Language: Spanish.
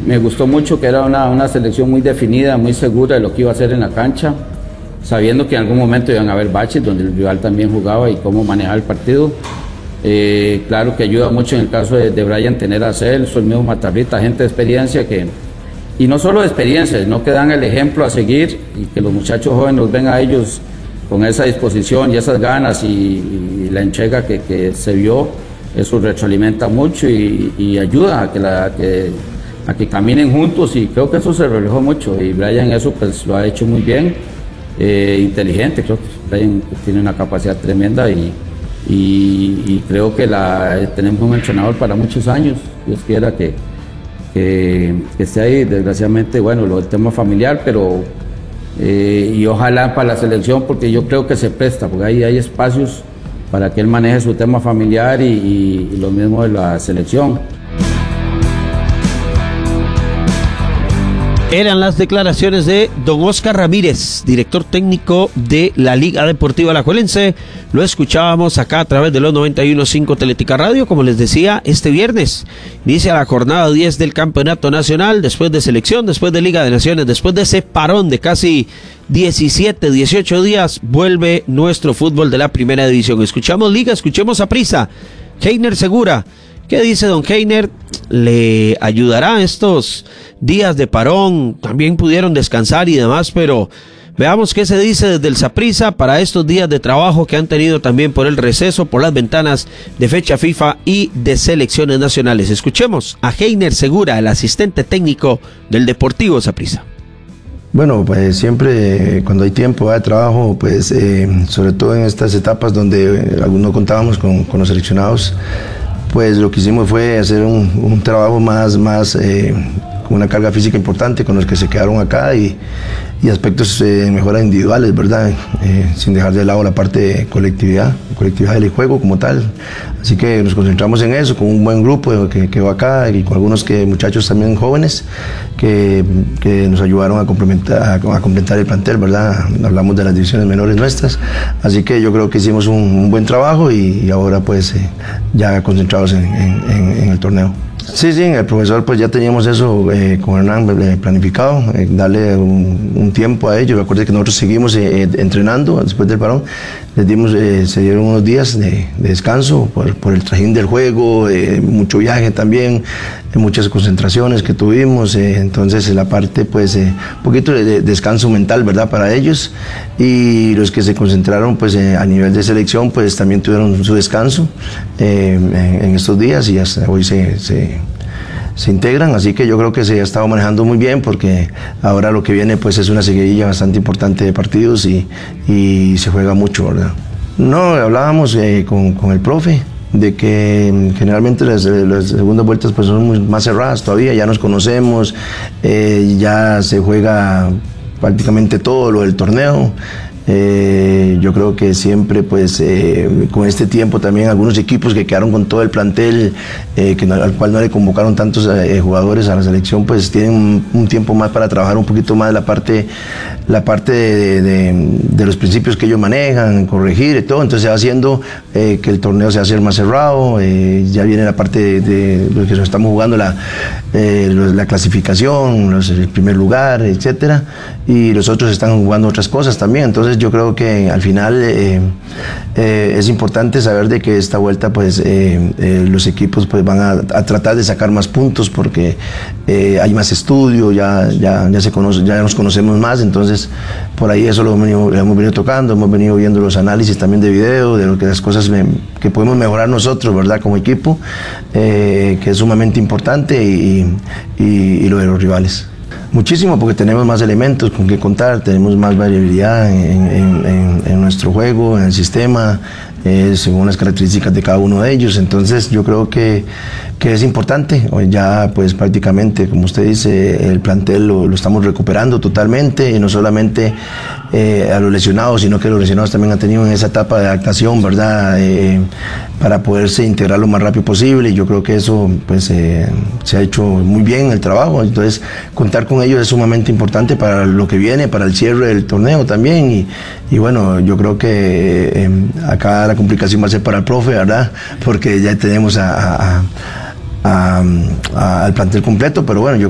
Me gustó mucho que era una selección muy definida, muy segura de lo que iba a hacer en la cancha, sabiendo que en algún momento iban a haber baches donde el rival también jugaba y cómo manejar el partido. Claro que ayuda mucho en el caso de Brian tener a Celso, el mismo Matarrita, gente de experiencia y no solo de experiencia, sino que dan el ejemplo a seguir y que los muchachos jóvenes los ven a ellos con esa disposición y esas ganas y la entrega que se vio. Eso retroalimenta mucho y ayuda a que caminen juntos, y creo que eso se reflejó mucho, y Brian eso pues lo ha hecho muy bien, inteligente. Creo que Brian tiene una capacidad tremenda y creo que tenemos un entrenador para muchos años. Dios quiera que esté ahí. Desgraciadamente, bueno, el tema familiar, pero y ojalá para la selección, porque yo creo que se presta, porque ahí hay espacios para que él maneje su tema familiar y lo mismo de la selección. Eran las declaraciones de don Oscar Ramírez, director técnico de la Liga Deportiva Alajuelense. Lo escuchábamos acá a través de los 91.5 Teletica Radio. Como les decía, este viernes inicia la jornada 10 del Campeonato Nacional, después de selección, después de Liga de Naciones, después de ese parón de casi 17, 18 días, vuelve nuestro fútbol de la primera división. Escuchamos Liga, escuchemos Saprissa. Heiner Segura. ¿Qué dice don Heiner? ¿Le ayudará estos días de parón? También pudieron descansar y demás, pero veamos qué se dice desde el Saprissa para estos días de trabajo que han tenido también por el receso, por las ventanas de fecha FIFA y de selecciones nacionales. Escuchemos a Heiner Segura, el asistente técnico del Deportivo Saprissa. Bueno, pues siempre cuando hay tiempo de trabajo, pues sobre todo en estas etapas donde no contábamos con los seleccionados, pues lo que hicimos fue hacer un trabajo más con una carga física importante con los que se quedaron acá y aspectos de mejora individuales, ¿verdad? Sin dejar de lado la parte de colectividad del juego como tal. Así que nos concentramos en eso, con un buen grupo que va acá y con algunos muchachos también jóvenes que nos ayudaron a completar el plantel, ¿verdad? Hablamos de las divisiones menores nuestras. Así que yo creo que hicimos un buen trabajo y ahora pues ya concentrados en el torneo. Sí, el profesor pues ya teníamos eso con Hernán planificado, darle un tiempo a ellos. Recuerden que nosotros seguimos entrenando después del parón. Se dieron unos días de descanso por el trajín del juego, mucho viaje también, muchas concentraciones que tuvimos, entonces la parte pues un poquito de descanso mental, ¿verdad? Para ellos, y los que se concentraron pues a nivel de selección pues también tuvieron su descanso en estos días y hasta hoy se integran, así que yo creo que se ha estado manejando muy bien, porque ahora lo que viene pues es una seguidilla bastante importante de partidos y se juega mucho, ¿verdad? No, hablábamos con el profe de que generalmente las segundas vueltas pues son más cerradas todavía, ya nos conocemos, ya se juega prácticamente todo lo del torneo. Yo creo que siempre pues con este tiempo también algunos equipos que quedaron con todo el plantel al cual no le convocaron tantos jugadores a la selección, pues tienen un tiempo más para trabajar un poquito más la parte de los principios que ellos manejan, corregir y todo. Entonces se va haciendo que el torneo se hace más cerrado, ya viene la parte de lo que nos estamos jugando, la clasificación, el primer lugar, etcétera, y los otros están jugando otras cosas también. Entonces yo creo que al final es importante saber de que esta vuelta pues los equipos pues van a tratar de sacar más puntos, porque hay más estudio, ya se conoce, ya nos conocemos más. Entonces por ahí eso lo hemos venido tocando, hemos venido viendo los análisis también de video, de lo que las cosas que podemos mejorar nosotros, ¿verdad? Como equipo, que es sumamente importante, y lo de los rivales. Muchísimo, porque tenemos más elementos con que contar, tenemos más variabilidad en nuestro juego, en el sistema, según las características de cada uno de ellos. Entonces yo creo que es importante. Hoy ya pues prácticamente, como usted dice, el plantel lo estamos recuperando totalmente, y no solamente a los lesionados, sino que los lesionados también han tenido en esa etapa de adaptación, ¿verdad? Para poderse integrar lo más rápido posible, y yo creo que eso pues se ha hecho muy bien el trabajo. Entonces contar con ellos es sumamente importante para lo que viene, para el cierre del torneo también, y bueno, yo creo que acá la complicación va a ser para el profe, ¿verdad? Porque ya tenemos al plantel completo, pero bueno, yo